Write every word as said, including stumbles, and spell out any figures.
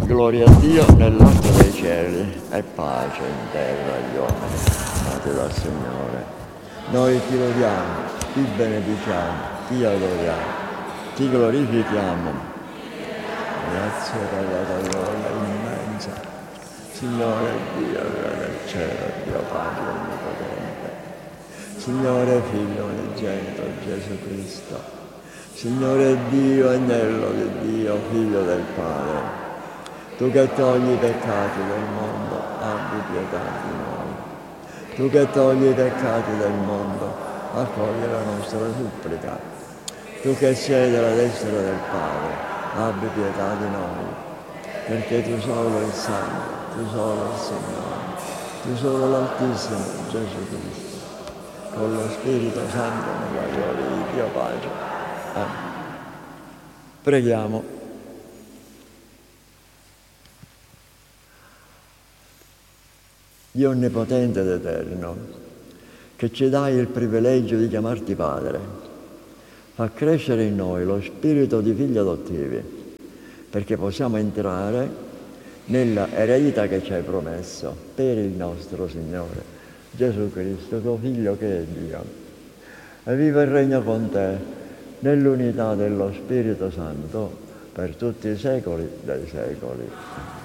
Gloria a Dio nell'alto dei cieli e pace in terra agli uomini dati dal Signore. Noi ti lodiamo, ti benediciamo, ti adoriamo, ti glorifichiamo. Grazie per la tua gloria immensa. Signore Dio del cielo, Dio Padre onnipotente. Signore Figlio unigenito Gesù Cristo. Signore Dio, agnello di Dio, Figlio del Padre. Tu che togli i peccati del mondo, abbi pietà di noi. Tu che togli i peccati del mondo, accogli la nostra supplica. Tu che siedi alla destra del Padre, abbi pietà di noi. Perché tu solo il Santo, tu solo il Signore, tu solo l'Altissimo Gesù Cristo, con lo Spirito Santo nella gloria di Dio Padre. Amen. Preghiamo. Dio onnipotente ed eterno, che ci dai il privilegio di chiamarti Padre, fa crescere in noi lo spirito di figli adottivi, perché possiamo entrare nella eredità che ci hai promesso per il nostro Signore, Gesù Cristo, tuo Figlio che è Dio. E vive e regna con te nell'unità dello Spirito Santo per tutti i secoli dei secoli.